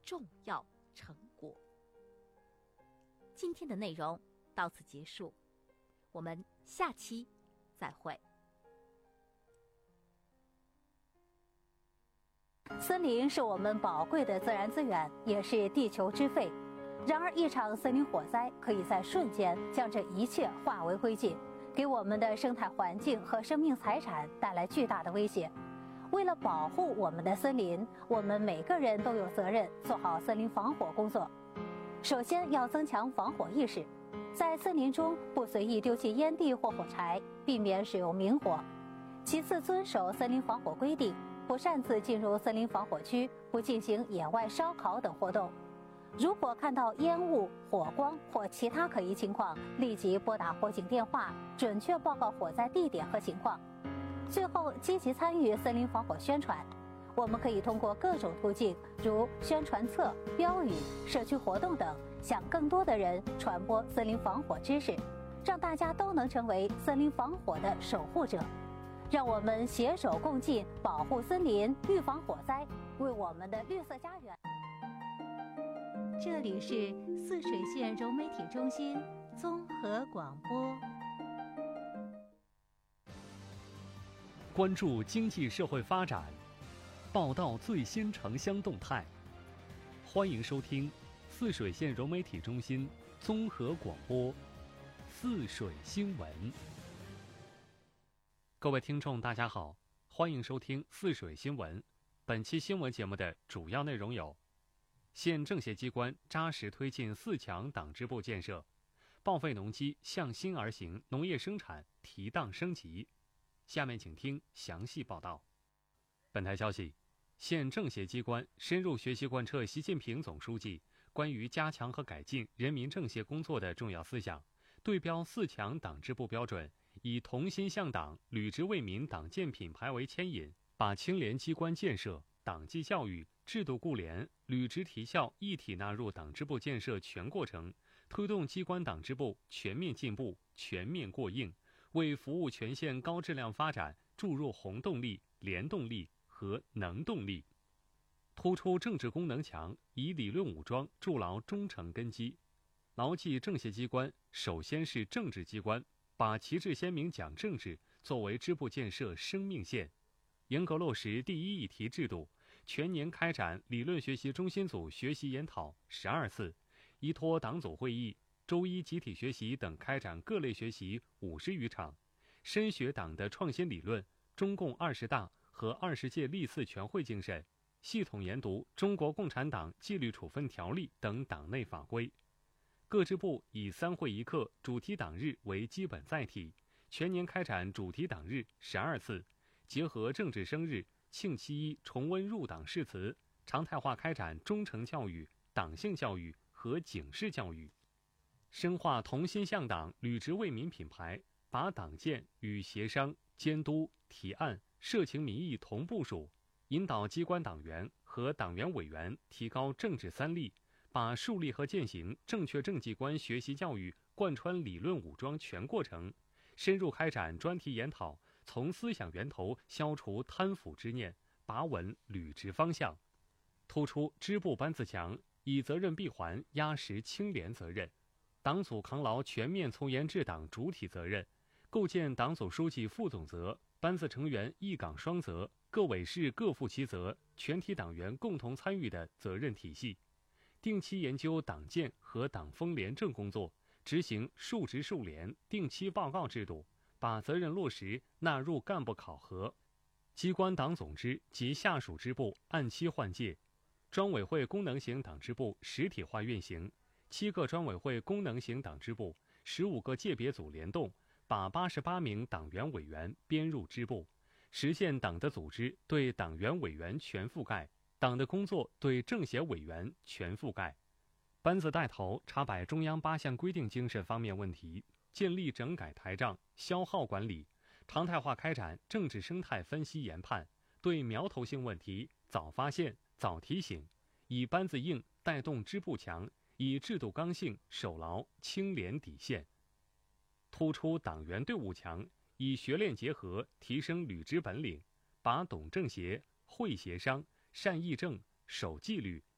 重要成果。今天的内容到此结束，我们下期再会。 森林是我们宝贵的自然资源，也是地球之肺。然而，一场森林火灾可以在瞬间将这一切化为灰烬，给我们的生态环境和生命财产带来巨大的威胁。为了保护我们的森林，我们每个人都有责任做好森林防火工作。首先要增强防火意识，在森林中不随意丢弃烟蒂或火柴，避免使用明火。其次，遵守森林防火规定，不擅自进入森林防火区，不进行野外烧烤等活动。如果看到烟雾、火光或其他可疑情况，立即拨打火警电话，准确报告火灾地点和情况。最后，积极参与森林防火宣传。我们可以通过各种途径，如宣传册、标语、社区活动等，向更多的人传播森林防火知识，让大家都能成为森林防火的守护者。让我们携手共进，保护森林，预防火灾，为我们的绿色家园。 这里是泗水县融媒体中心综合广播。 关注经济社会发展，报道最新城乡动态。欢迎收听泗水县融媒体中心综合广播泗水新闻。各位听众大家好，欢迎收听泗水新闻。本期新闻节目的主要内容有：县政协机关扎实推进4强党支部建设，报废农机向新而行，农业生产提档升级。下面请听详细报道。本台消息，县政协机关深入学习贯彻习近平总书记关于加强和改进人民政协工作的重要思想，对标4强党支部标准，以同心向党、履职为民党建品牌为牵引，把青联机关建设、党纪教育、制度固联、履职提效一体纳入党支部建设全过程，推动机关党支部全面进步、全面过硬，为服务全县高质量发展注入红动力、联动力和能动力。突出政治功能强，以理论武装筑牢忠诚根基，牢记政协机关首先是政治机关，把旗帜鲜明讲政治作为支部建设生命线，严格落实第一议题制度，全年开展理论学习中心组学习研讨12次，依托党组会议、周一集体学习等开展各类学习50余场，深学党的创新理论、中共20大和20届历4全会精神，系统研读《中国共产党纪律处分条例》等党内法规。各支部以3会1课主题党日为基本载体，全年开展主题党日12次，结合政治生日、庆7·1重温入党誓词，常态化开展忠诚教育、党性教育和警示教育，深化同心向党、履职为民品牌，把党建与协商、监督、提案、社情民意同部署，引导机关党员和党员委员提高政治3力，把树立和践行正确政绩观学习教育贯穿理论武装全过程，深入开展专题研讨，从思想源头消除贪腐之念，把稳履职方向。突出支部班子强，以责任闭环压实青联责任，党组扛牢全面从严治党主体责任，构建党组书记副总责、班子成员一岗双责、各委室各负其责、全体党员共同参与的责任体系。定期研究党建和党风廉政工作，执行述职述联、定期报告制度，把责任落实纳入干部考核。机关党总支及下属支部按期换届，专委会功能型党支部实体化运行，7个专委会功能型党支部、15个界别组联动，把88名党员委员编入支部，实现党的组织对党员委员全覆盖，党的工作对政协委员全覆盖。班子带头查摆中央8项规定精神方面问题，建立整改台账、消耗管理，常态化开展政治生态分析研判，对苗头性问题早发现、早提醒，以班子硬带动支部强，以制度刚性守牢青联底线。突出党员队伍强，以学练结合提升履职本领，把懂政协、会协商、善议政、守纪律、